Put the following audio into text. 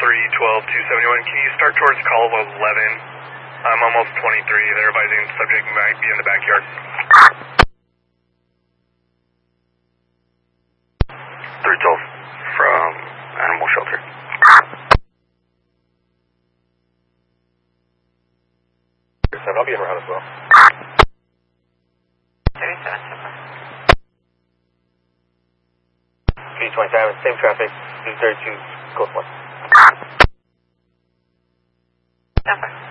271. Can you start towards call of 11? I'm almost 23. They're advising the subject might be in the backyard. 312 from animal shelter. I'll be in around as well. 37. 327, same traffic, 232, code 1. Number.